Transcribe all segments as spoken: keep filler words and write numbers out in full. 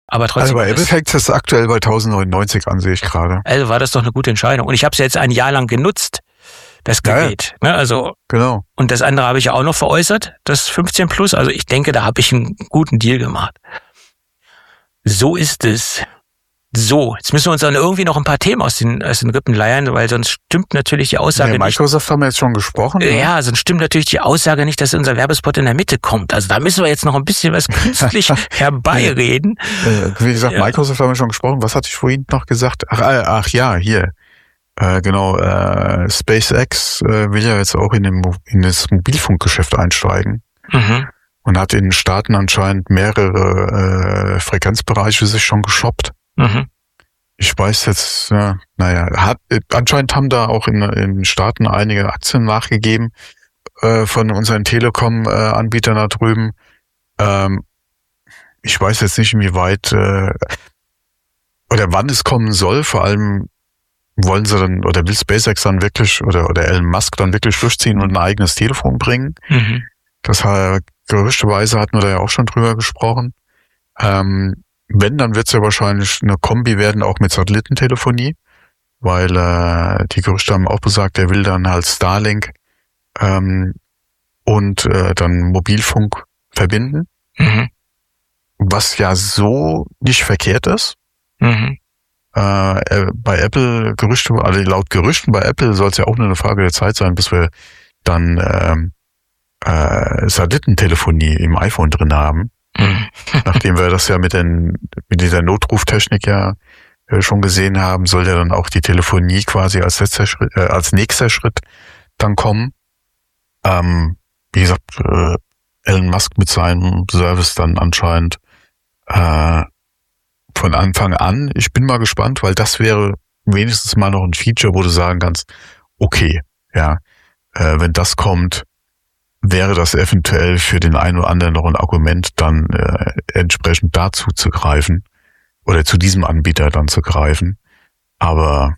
Aber trotzdem. Also bei Apple fängt es aktuell bei tausendneunundneunzig an, sehe ich gerade. Also war das doch eine gute Entscheidung. Und ich habe es jetzt ein Jahr lang genutzt, das Gerät. Ja, ne, also, genau. Und das andere habe ich ja auch noch veräußert, das fünfzehn Plus. Also ich denke, da habe ich einen guten Deal gemacht. So ist es. So, jetzt müssen wir uns dann irgendwie noch ein paar Themen aus den, aus den Rippen leiern, weil sonst stimmt natürlich die Aussage ja, nicht. Microsoft haben wir jetzt schon gesprochen. Ja, ja, sonst stimmt natürlich die Aussage nicht, dass unser Werbespot in der Mitte kommt. Also da müssen wir jetzt noch ein bisschen was künstlich herbeireden. Äh, wie gesagt, ja. Microsoft haben wir schon gesprochen. Was hatte ich vorhin noch gesagt? Ach, äh, ach ja, hier. Äh, genau, äh, SpaceX äh, will ja jetzt auch in, dem, in das Mobilfunkgeschäft einsteigen. Mhm. Und hat in den Staaten anscheinend mehrere äh, Frequenzbereiche sich schon geshoppt. Mhm. Ich weiß jetzt, ja, naja, hat, anscheinend haben da auch in, in den Staaten einige Aktien nachgegeben äh, von unseren Telekom-Anbietern da drüben. Ähm, ich weiß jetzt nicht, inwieweit äh, oder wann es kommen soll. Vor allem wollen sie dann, oder will SpaceX dann wirklich, oder oder Elon Musk dann wirklich durchziehen und ein eigenes Telefon bringen. Mhm. Das hat, gerüchteweise hatten wir da ja auch schon drüber gesprochen. Ähm, Wenn, dann wird es ja wahrscheinlich eine Kombi werden, auch mit Satellitentelefonie, weil äh, die Gerüchte haben auch besagt, er will dann halt Starlink ähm, und äh, dann Mobilfunk verbinden, Mhm. was ja so nicht verkehrt ist. Mhm. Äh, bei Apple Gerüchte, also laut Gerüchten bei Apple soll es ja auch nur eine Frage der Zeit sein, bis wir dann ähm, äh, Satellitentelefonie im iPhone drin haben. Mhm. Nachdem wir das ja mit, den, mit dieser Notruftechnik ja äh, schon gesehen haben, soll ja dann auch die Telefonie quasi als letzter Schritt, äh, als nächster Schritt dann kommen. Ähm, wie gesagt, äh, Elon Musk mit seinem Service dann anscheinend äh, von Anfang an. Ich bin mal gespannt, weil das wäre wenigstens mal noch ein Feature, wo du sagen kannst, okay, ja, äh, wenn das kommt, wäre das eventuell für den einen oder anderen noch ein Argument, dann äh, entsprechend dazu zu greifen oder zu diesem Anbieter dann zu greifen. Aber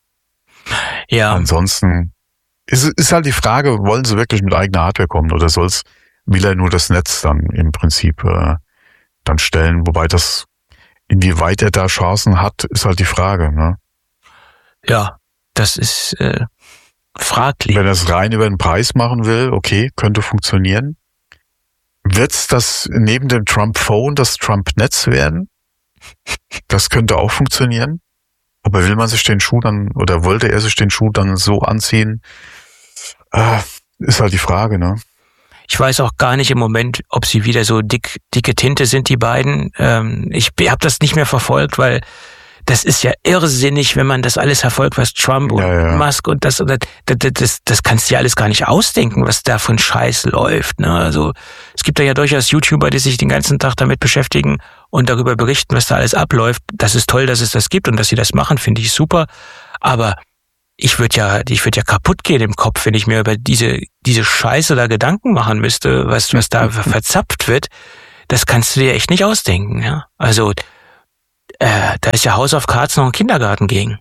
Ja. ansonsten ist, ist halt die Frage, wollen sie wirklich mit eigener Hardware kommen oder soll's, will er nur das Netz dann im Prinzip äh, dann stellen? Wobei das, inwieweit er da Chancen hat, ist halt die Frage. Ne? Ja, das ist äh, fraglich. Wenn er es rein über den Preis machen will, okay, könnte funktionieren. Wird's das neben dem Trump Phone das Trump-Netz werden? Das könnte auch funktionieren. Aber will man sich den Schuh dann, oder wollte er sich den Schuh dann so anziehen? Äh, ist halt die Frage, ne? Ich weiß auch gar nicht im Moment, ob sie wieder so dick, dicke Tinte sind, die beiden. Ähm, ich habe das nicht mehr verfolgt, weil das ist ja irrsinnig, wenn man das alles verfolgt, was Trump und ja, ja. Musk und das, das, das, das, das kannst du ja alles gar nicht ausdenken, was da für ein Scheiß läuft. Ne? Also es gibt da ja durchaus YouTuber, die sich den ganzen Tag damit beschäftigen und darüber berichten, was da alles abläuft. Das ist toll, dass es das gibt und dass sie das machen, finde ich super. Aber ich würde ja, ich würde ja kaputt gehen im Kopf, wenn ich mir über diese diese Scheiße da Gedanken machen müsste, was was da verzapft wird. Das kannst du dir echt nicht ausdenken. Ja? Also Äh, da ist ja House of Cards noch ein Kindergarten gegen.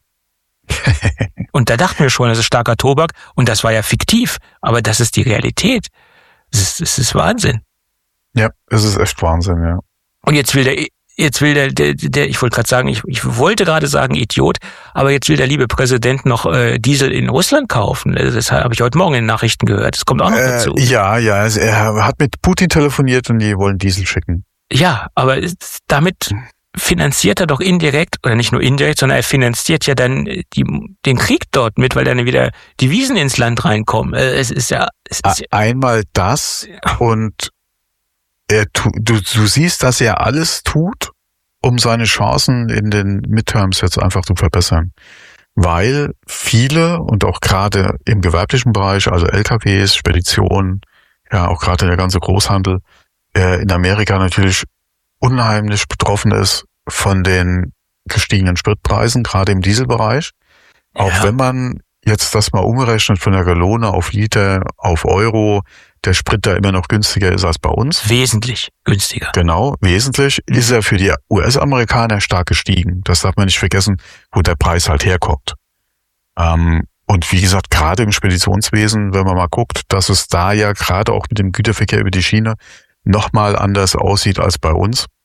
Und da dachten wir schon, das ist starker Tobak. Und das war ja fiktiv. Aber das ist die Realität. Das ist, das ist Wahnsinn. Ja, es ist echt Wahnsinn, ja. Und jetzt will der, jetzt will der, der, der ich wollte gerade sagen, ich, ich wollte gerade sagen Idiot, aber jetzt will der liebe Präsident noch äh, Diesel in Russland kaufen. Das habe ich heute Morgen in den Nachrichten gehört. Das kommt auch noch dazu. Äh, ja, ja, also er hat mit Putin telefoniert und die wollen Diesel schicken. Ja, aber ist, damit finanziert er doch indirekt, oder nicht nur indirekt, sondern er finanziert ja dann die, den Krieg dort mit, weil dann wieder Devisen ins Land reinkommen. Es ist ja... Es ist ja Einmal das und er tu, du, du siehst, dass er alles tut, um seine Chancen in den Midterms jetzt einfach zu verbessern. Weil viele und auch gerade im gewerblichen Bereich, also L K Ws, Speditionen, ja auch gerade der ganze Großhandel, äh, in Amerika natürlich unheimlich betroffen ist von den gestiegenen Spritpreisen, gerade im Dieselbereich. Auch ja. wenn man jetzt das mal umrechnet von der Gallone auf Liter, auf Euro, der Sprit da immer noch günstiger ist als bei uns. Wesentlich günstiger. Genau, wesentlich ist er für die U S-Amerikaner stark gestiegen. Das darf man nicht vergessen, wo der Preis halt herkommt. Ähm, und wie gesagt, gerade im Speditionswesen, wenn man mal guckt, dass es da ja gerade auch mit dem Güterverkehr über die Schiene nochmal anders aussieht als bei uns.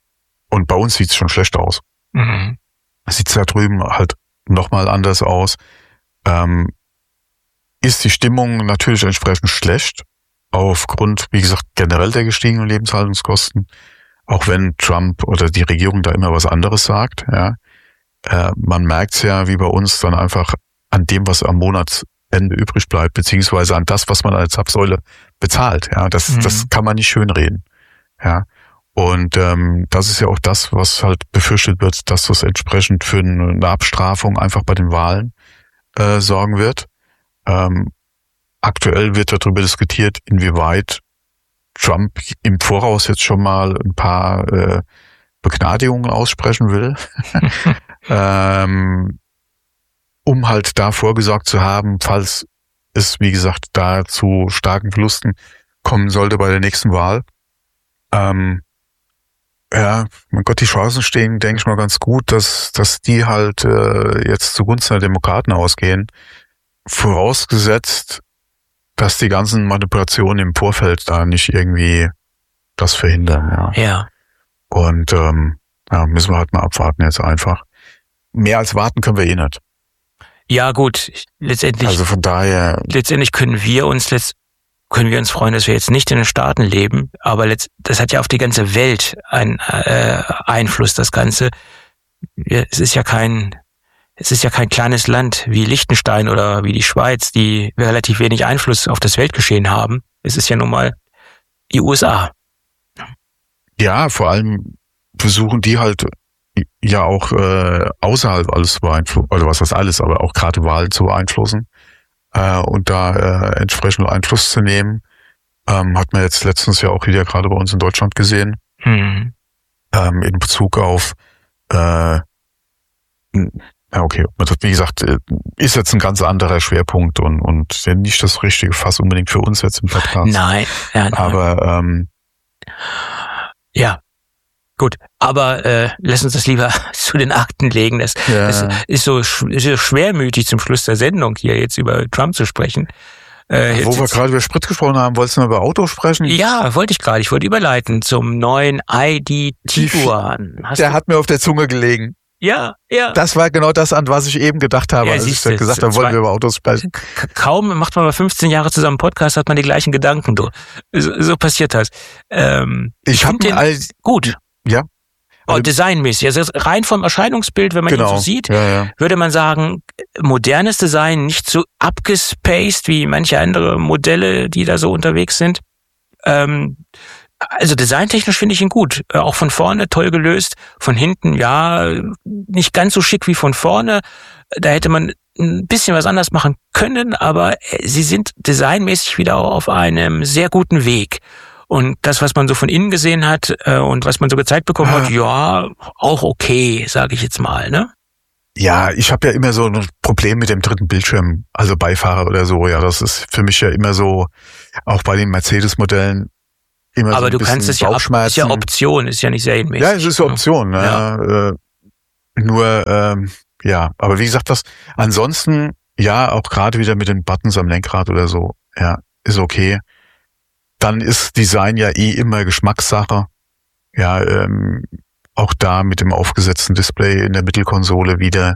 Und bei uns sieht's schon schlecht aus. Mhm. Sieht's da drüben halt nochmal anders aus. Ähm, ist die Stimmung natürlich entsprechend schlecht, aufgrund, wie gesagt, generell der gestiegenen Lebenshaltungskosten, auch wenn Trump oder die Regierung da immer was anderes sagt. Ja, äh, man merkt's ja, wie bei uns dann einfach an dem, was am Monatsende übrig bleibt, beziehungsweise an das, was man als Zapfsäule bezahlt. Ja, das, mhm. das kann man nicht schönreden. Ja, und ähm, das ist ja auch das, was halt befürchtet wird, dass das entsprechend für eine Abstrafung einfach bei den Wahlen äh, sorgen wird. Ähm, aktuell wird darüber diskutiert, inwieweit Trump im Voraus jetzt schon mal ein paar äh, Begnadigungen aussprechen will, ähm, um halt da vorgesorgt zu haben, falls es, wie gesagt, da zu starken Verlusten kommen sollte bei der nächsten Wahl. Ähm, ja, mein Gott, die Chancen stehen, denke ich mal, ganz gut, dass dass die halt äh, jetzt zugunsten der Demokraten ausgehen. Vorausgesetzt, dass die ganzen Manipulationen im Vorfeld da nicht irgendwie das verhindern. Ja. Ja. Und ähm, ja, müssen wir halt mal abwarten jetzt einfach. Mehr als warten können wir eh nicht. Ja, gut. Letztendlich. Also von daher. Letztendlich können wir uns letzt, können wir uns freuen, dass wir jetzt nicht in den Staaten leben. Aber letzt, das hat ja auf die ganze Welt einen äh, Einfluss. Das Ganze. Es ist ja kein Es ist ja kein kleines Land wie Liechtenstein oder wie die Schweiz, die relativ wenig Einfluss auf das Weltgeschehen haben. Es ist ja nun mal die U S A. Ja, vor allem versuchen die halt ja auch äh, außerhalb alles zu beeinflussen, oder was das alles, aber auch gerade Wahlen zu beeinflussen äh, und da äh, entsprechend Einfluss zu nehmen. Ähm, hat man jetzt letztens ja auch wieder gerade bei uns in Deutschland gesehen, hm. ähm, in Bezug auf äh, ja, okay. Wie gesagt, ist jetzt ein ganz anderer Schwerpunkt und, und nicht das richtige Fass unbedingt für uns jetzt im Podcast. Nein. Ja, nein. Aber, ähm, ja. Gut. Aber, äh, lass uns das lieber zu den Akten legen. Das, ja. das ist so, ist so schwermütig zum Schluss der Sendung hier jetzt über Trump zu sprechen. Äh, Wo wir gerade über Sprit gesprochen haben, wolltest du noch über Autos sprechen? Ja, wollte ich gerade. Ich wollte überleiten zum neuen I D Tiguan. Hast der du? Hat mir auf der Zunge gelegen. Ja, ja. Das war genau das, an was ich eben gedacht habe, ja, als ich gesagt habe, wollen wir über Autos sprechen. Kaum macht man mal fünfzehn Jahre zusammen Podcast, hat man die gleichen Gedanken. Du. So, so passiert das. Ähm, ich ich finde den all, gut. Ja. Oh, designmäßig. Also rein vom Erscheinungsbild, wenn man genau. ihn so sieht, ja, ja. würde man sagen, modernes Design, nicht so abgespaced wie manche andere Modelle, die da so unterwegs sind. Ähm, Also designtechnisch finde ich ihn gut. Auch von vorne toll gelöst. Von hinten, ja, nicht ganz so schick wie von vorne. Da hätte man ein bisschen was anders machen können, aber sie sind designmäßig wieder auf einem sehr guten Weg. Und das, was man so von innen gesehen hat und was man so gezeigt bekommen hat, ja, auch okay, sage ich jetzt mal, ne? Ja, ich habe ja immer so ein Problem mit dem dritten Bildschirm, also Beifahrer oder so. Ja, das ist für mich ja immer so, auch bei den Mercedes-Modellen, immer aber so ein du kannst es ja, ist ja Option, ist ja nicht serienmäßig. Ja, es ist Option. Ne? Ja. Äh, nur, ähm, ja, aber wie gesagt, das ansonsten, ja, auch gerade wieder mit den Buttons am Lenkrad oder so, ja, ist okay. Dann ist Design ja eh immer Geschmackssache. Ja, ähm, auch da mit dem aufgesetzten Display in der Mittelkonsole wieder.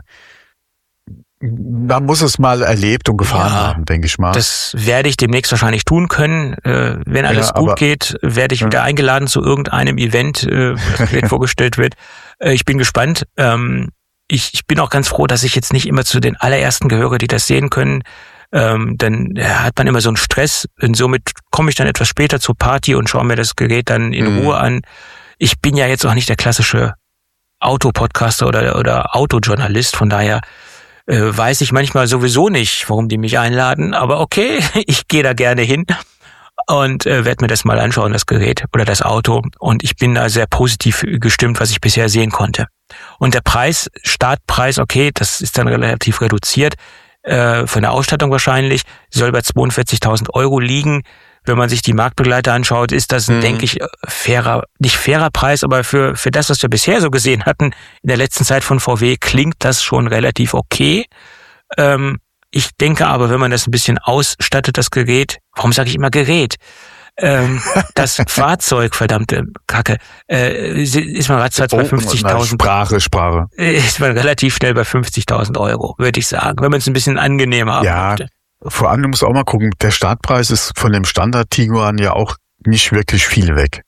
Man muss es mal erlebt und gefahren ja, haben, denke ich mal. Das werde ich demnächst wahrscheinlich tun können. Äh, wenn alles ja, gut aber, geht, werde ich wieder ja. eingeladen zu irgendeinem Event, äh, das vielleicht vorgestellt wird. Äh, ich bin gespannt. Ähm, ich, ich bin auch ganz froh, dass ich jetzt nicht immer zu den allerersten gehöre, die das sehen können. Ähm, dann ja, hat man immer so einen Stress. Und somit komme ich dann etwas später zur Party und schaue mir das Gerät dann in mhm. Ruhe an. Ich bin ja jetzt auch nicht der klassische Autopodcaster oder, oder Autojournalist, von daher äh, weiß ich manchmal sowieso nicht, warum die mich einladen, aber okay, ich gehe da gerne hin und äh, werde mir das mal anschauen, das Gerät oder das Auto, und ich bin da sehr positiv gestimmt, was ich bisher sehen konnte. Und der Preis, Startpreis, okay, das ist dann relativ reduziert, äh, von der Ausstattung wahrscheinlich, soll bei zweiundvierzigtausend Euro liegen. Wenn man sich die Marktbegleiter anschaut, ist das, mhm. denke ich, fairer, nicht fairer Preis, aber für für das, was wir bisher so gesehen hatten in der letzten Zeit von V W, klingt das schon relativ okay. Ähm, ich denke aber, wenn man das ein bisschen ausstattet, das Gerät, warum sage ich immer Gerät? ähm, das Fahrzeug, verdammte Kacke, äh, ist man ratzfatz bei fünfzigtausend. Sprache, Sprache. Ist man relativ schnell bei fünfzigtausend Euro, würde ich sagen, wenn man es ein bisschen angenehm haben ja, möchte. Vor allem, du musst auch mal gucken, der Startpreis ist von dem Standard Tiguan ja auch nicht wirklich viel weg.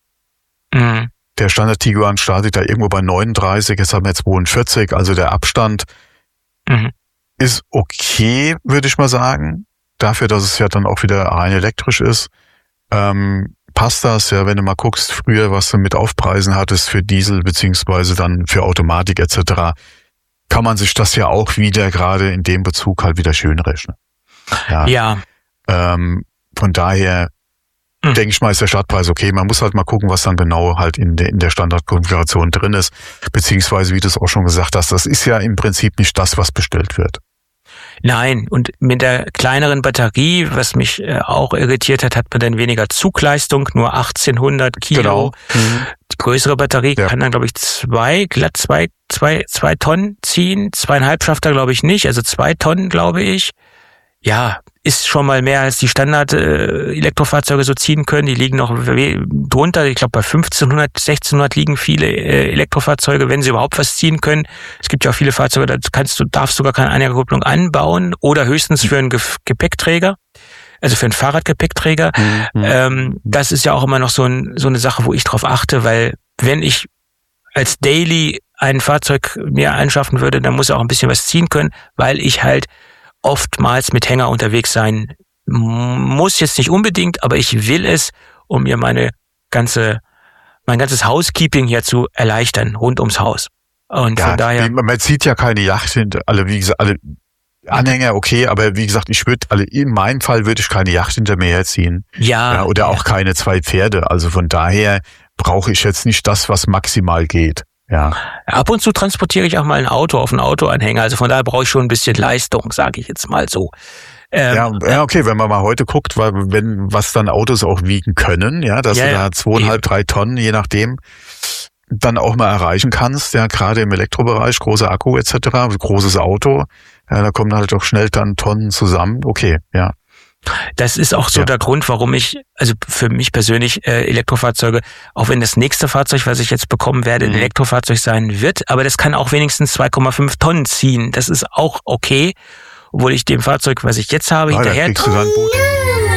Mhm. Der Standard Tiguan startet da irgendwo bei neununddreißig, jetzt haben wir zweiundvierzig, also der Abstand mhm. ist okay, würde ich mal sagen. Dafür, dass es ja dann auch wieder rein elektrisch ist, ähm, passt das, ja, wenn du mal guckst, früher, was du mit Aufpreisen hattest für Diesel, beziehungsweise dann für Automatik et cetera, kann man sich das ja auch wieder gerade in dem Bezug halt wieder schön rechnen. Ja. ja. Ähm, von daher Mhm. denke ich mal, ist der Startpreis okay. Man muss halt mal gucken, was dann genau halt in der, in der Standardkonfiguration drin ist. Beziehungsweise, wie du es auch schon gesagt hast, das ist ja im Prinzip nicht das, was bestellt wird. Nein, und mit der kleineren Batterie, was mich äh, auch irritiert hat, hat man dann weniger Zugleistung, nur achtzehnhundert Kilo. Genau. Mhm. Die größere Batterie ja. kann dann, glaube ich, zwei, glatt zwei, zwei, zwei Tonnen ziehen. Zweieinhalb schafft er, glaube ich, nicht. Also zwei Tonnen, glaube ich. Ja, ist schon mal mehr als die Standard-Elektrofahrzeuge äh, so ziehen können. Die liegen noch drunter. Ich glaube, bei fünfzehnhundert, sechzehnhundert liegen viele äh, Elektrofahrzeuge, wenn sie überhaupt was ziehen können. Es gibt ja auch viele Fahrzeuge, da kannst du, darfst du gar keine Anhängerkupplung anbauen oder höchstens für einen Ge- Gepäckträger, also für einen Fahrradgepäckträger. Mhm. Ähm, das ist ja auch immer noch so, ein, so eine Sache, wo ich drauf achte, weil wenn ich als Daily ein Fahrzeug mir anschaffen würde, dann muss er auch ein bisschen was ziehen können, weil ich halt oftmals mit Hänger unterwegs sein muss, jetzt nicht unbedingt, aber ich will es, um mir meine ganze, mein ganzes Housekeeping hier zu erleichtern, rund ums Haus. Und ja, von daher. Man sieht ja keine Yacht hinter, alle, wie gesagt, alle Anhänger, okay, aber wie gesagt, ich würde, alle, in meinem Fall würde ich keine Yacht hinter mir herziehen. Ja. ja oder ja. auch keine zwei Pferde. Also von daher brauche ich jetzt nicht das, was maximal geht. Ja. Ab und zu transportiere ich auch mal ein Auto auf einen Autoanhänger, also von daher brauche ich schon ein bisschen Leistung, sage ich jetzt mal so. Ähm, ja, ja, okay, wenn man mal heute guckt, weil wenn was dann Autos auch wiegen können, ja, dass ja, du da zweieinhalb, drei Tonnen, je nachdem, dann auch mal erreichen kannst, ja, gerade im Elektrobereich, großer Akku et cetera, großes Auto, ja, da kommen halt auch schnell dann Tonnen zusammen, okay, ja. Das ist auch so ja. der Grund, warum ich, also für mich persönlich äh, Elektrofahrzeuge, auch wenn das nächste Fahrzeug, was ich jetzt bekommen werde, ein mhm. Elektrofahrzeug sein wird, aber das kann auch wenigstens zwei Komma fünf Tonnen ziehen. Das ist auch okay, obwohl ich dem Fahrzeug, was ich jetzt habe, ah, hinterher...